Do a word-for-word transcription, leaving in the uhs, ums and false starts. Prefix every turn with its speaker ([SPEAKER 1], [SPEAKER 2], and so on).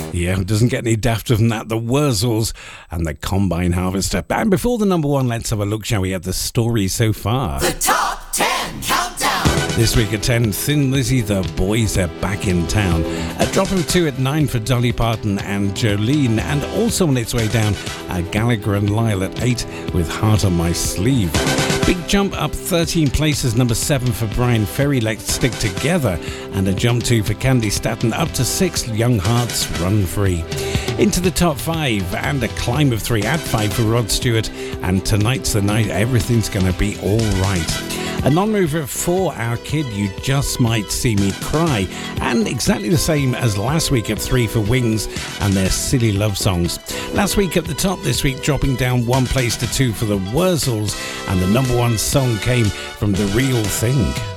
[SPEAKER 1] Yeah, it doesn't get any dafter than that. The Wurzels and the Combine Harvester. And before the number one, let's have a look, shall we, at the story so far.
[SPEAKER 2] The Top ten Countdown.
[SPEAKER 1] This week at ten, Thin Lizzy, The Boys Are Back in Town. A drop of two at nine for Dolly Parton and Jolene. And also on its way down, uh, Gallagher and Lyle at eight with Heart on My Sleeve. Big jump up thirteen places, number seven for Brian Ferry, Let's Stick Together. And a jump two for Candy Staton, up to six, Young Hearts, Run Free. Into the top five, and a climb of three at five for Rod Stewart. And Tonight's the Night, Everything's Gonna Be Alright. A non-mover at four, Our Kid, You Just Might See Me Cry. And exactly the same as last week at three for Wings and their Silly Love Songs. Last week at the top, this week dropping down one place to two for the Wurzels. And the number one song came from The Real Thing.